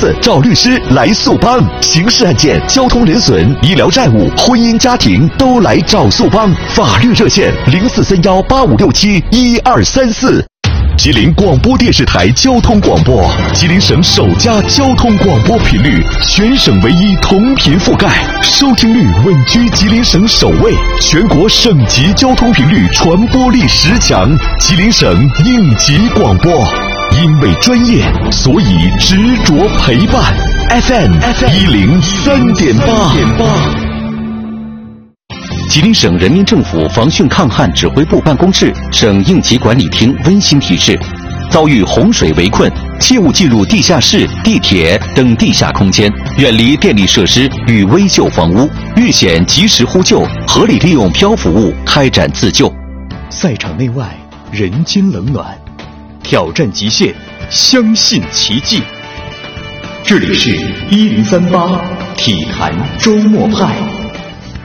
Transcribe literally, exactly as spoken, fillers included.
子找律师来速帮，刑事案件、交通人损、医疗债务、婚姻家庭都来找速帮。法律热线零四三幺八五六七一二三四。吉林广播电视台交通广播，吉林省首家交通广播频率，全省唯一同频覆盖，收听率稳居吉林省首位，全国省级交通频率传播力十强，吉林省应急广播。因为专业，所以执着陪伴。F M 一零三点八。吉林省人民政府防汛抗旱指挥部办公室、省应急管理厅温馨提示：遭遇洪水围困，切勿进入地下室、地铁等地下空间，远离电力设施与危旧房屋，遇险及时呼救，合理利用漂浮物开展自救。赛场内外，人间冷暖，挑战极限，相信奇迹。这里是一零三八体坛周末派。